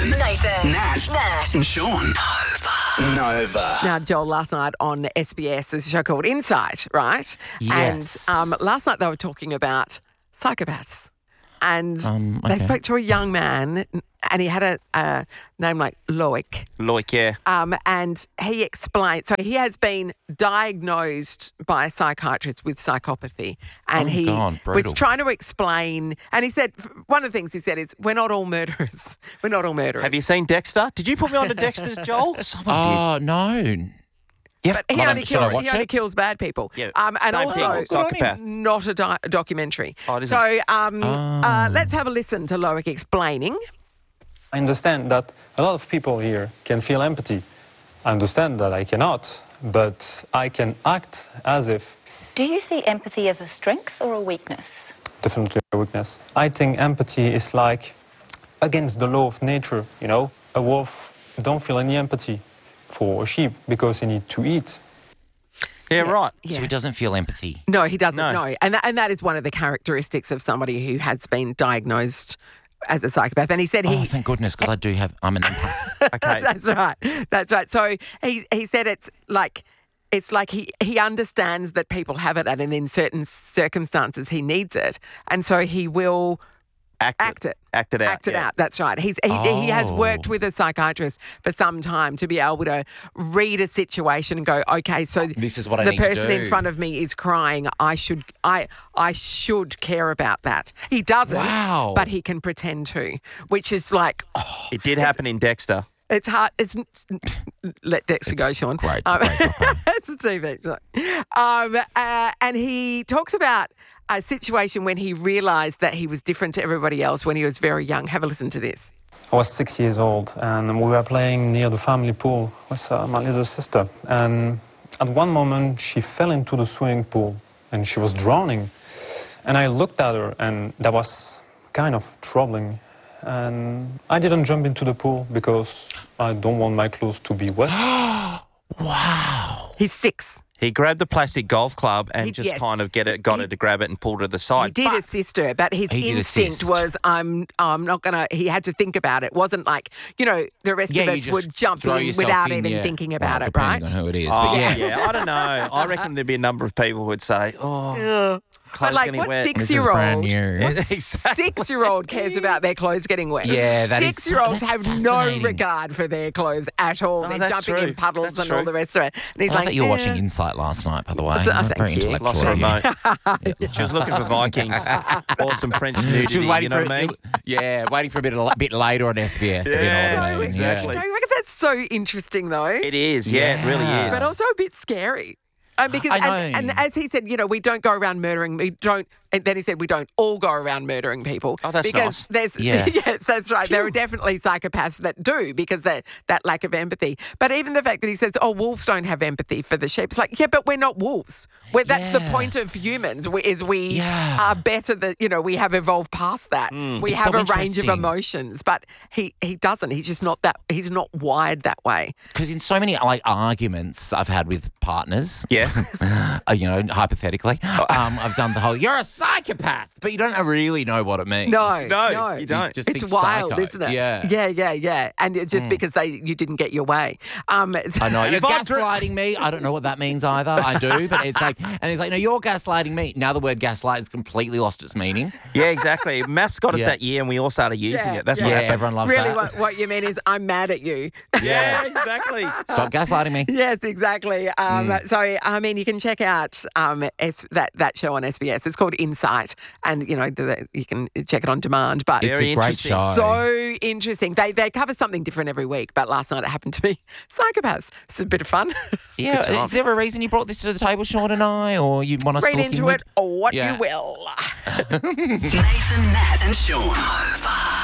Nathan. Nat. And Sean. Nova. Now, Joel, last night on SBS, there's a show called Insight, right? Yes. And last night they were talking about psychopaths. And they okay. spoke to a young man, and he had a name like Loic. Loic, yeah. And he explained, so he has been diagnosed by a psychiatrist with psychopathy. And he was brutal. trying to explain, and he said, one of the things he said is, we're not all murderers. We're not all murderers. Have you seen Dexter? Did you put me on to Dexter's, Joel? Someone Oh, no. did. Yeah, But he only, should I watch he only it? kills bad people. Yeah, And same also, thing, psychopath. not a documentary. Oh, it isn't. So let's have a listen to Loic explaining. I understand that a lot of people here can feel empathy. I understand that I cannot, but I can act as if. Do you see empathy as a strength or a weakness? Definitely a weakness. I think empathy is like against the law of nature, you know? A wolf don't feel any empathy for a sheep because he need to eat. Yeah, right. Yeah. So he doesn't feel empathy. No, he doesn't. No. No, and that is one of the characteristics of somebody who has been diagnosed as a psychopath. And he said Oh, thank goodness, because I'm an empath. Okay. That's right. That's right. So he said it's like he understands that people have it, and in certain circumstances he needs it, and so he will act it out. That's right. He has worked with a psychiatrist for some time to be able to read a situation and go, okay, so This is what I the need to person in do. front of me is crying. I should care about that. He doesn't, Wow. but he can pretend to, which is like, It did happen in Dexter. it's hard. Let Dexter go, Sean. Great program. It's a TV. And he talks about a situation when he realised that he was different to everybody else when he was very young. Have a listen to this. I was 6 years old and we were playing near the family pool with my little sister. And at one moment she fell into the swimming pool and she was drowning. And I looked at her and that was kind of troubling. And I didn't jump into the pool because I don't want my clothes to be wet. Wow. He's 6. He grabbed the plastic golf club and Yes. kind of got her to grab it and pulled her to the He side. did assist her, but his He did instinct assist. was, I'm not going to, he had to think about it. It wasn't like, the rest Yeah, of you us just would jump throw in yourself without in, even yeah. thinking about Well, it, right? depending on who it is. Oh, But yeah. yeah, I don't know. I reckon there'd be a number of people who would say, But clothes like, getting what wet. This is brand 6-year-old? new. Exactly. 6-year-old cares about their clothes getting wet. Yeah, that is- 6-year-olds that's have no fascinating. regard for their clothes at all. Oh, They're that's jumping true. in puddles That's and all true. the rest of it. And he's I love like, that you were watching Insight last night, by the way. Thank Very you. intellectual. Lost her of you. remote. She was looking for Vikings or some French nudity, She was waiting you know for what I mean? waiting for a bit later on SBS. if you know what I Yeah, mean. exactly. Don't you reckon that's so interesting, though? It is, yeah, it really Yeah. is. But also a bit scary. Because I know. and as he said, we don't go around murdering. We don't. And then he said we don't all go around murdering people. Oh, that's because nice. there's Yeah. yes, that's right. There are definitely psychopaths that do because that lack of empathy. But even the fact that he says, "Oh, wolves don't have empathy for the sheep," it's like, yeah, but we're not wolves. That's the Yeah. point of humans. We Yeah. are better than we have evolved past that. We It's have so a range of interesting. emotions, but he doesn't. He's just not that. He's not wired that way. Because in so many arguments I've had with partners, Yes. hypothetically, I've done the whole "you're a psychopath," but you don't really know what it means. No, you don't. Just It's think wild, psycho. isn't it? Yeah. Yeah. And it's just because you didn't get your way. I know. You're If I gaslighting me. I don't know what that means either. I do, but it's like, and it's like, no, you're gaslighting me. Now the word gaslight has completely lost its meaning. Yeah, exactly. Maths got us Yeah. that year and we all started using it. That's Yeah, what happened. everyone loves Really, that. what you mean is I'm mad at you. Yeah, exactly. Stop gaslighting me. Yes, exactly. So, I mean, you can check out that show on SBS. It's called Insight, and you can check it on demand. But It's Very a great interesting. show. so interesting. They cover something different every week. But last night it happened to be psychopaths. It's a bit of fun. Yeah, is there a reason you brought this to the table, Sean and I, or you want us Read to look into into it or what Yeah. you will. Nathan, Nat, and Sean. Nova.